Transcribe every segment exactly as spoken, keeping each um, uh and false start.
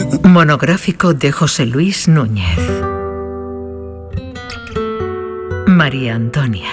Monográfico de José Luis Núñez. María Antonia.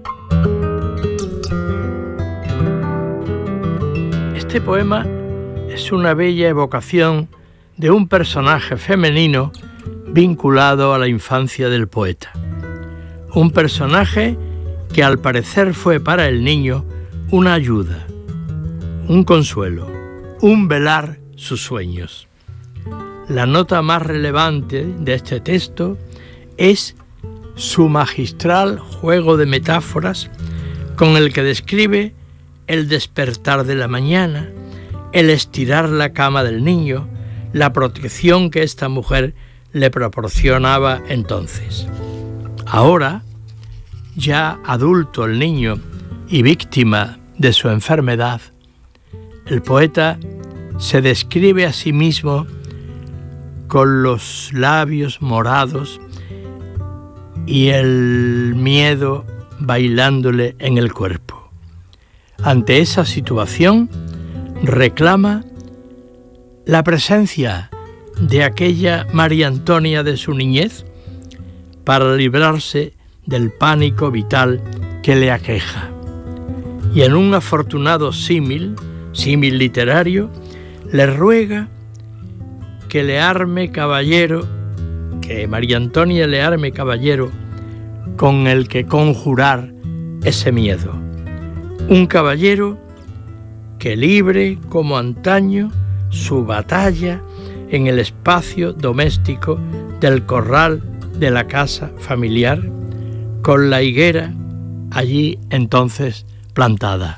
Este poema es una bella evocación de un personaje femenino vinculado a la infancia del poeta. Un personaje que al parecer fue para el niño una ayuda, un consuelo, un velar sus sueños. La nota más relevante de este texto es su magistral juego de metáforas con el que describe el despertar de la mañana, el estirar la cama del niño, la protección que esta mujer le proporcionaba entonces. Ahora, ya adulto el niño y víctima de su enfermedad, el poeta se describe a sí mismo con los labios morados y el miedo bailándole en el cuerpo. Ante esa situación, reclama la presencia de aquella María Antonia de su niñez para librarse del pánico vital que le aqueja. Y en un afortunado símil, símil literario, le ruega que le arme caballero, que María Antonia le arme caballero con el que conjurar ese miedo. Un caballero que libre como antaño su batalla en el espacio doméstico del corral de la casa familiar, con la higuera allí entonces plantada.